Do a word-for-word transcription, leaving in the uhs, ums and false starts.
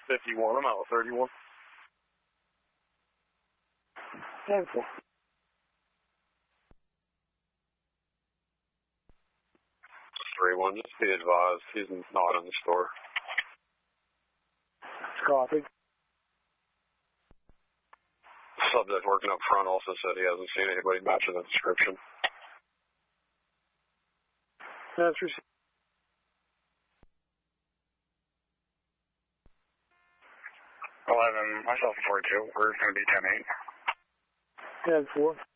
fifty-one, I'm out with thirty-one. ten four. three one, just be advised, he's not in the store. Copied. Subject working up front also said he hasn't seen anybody matching the description. That's received. eleven, myself and forty-two, we're going to be ten eight. ten four.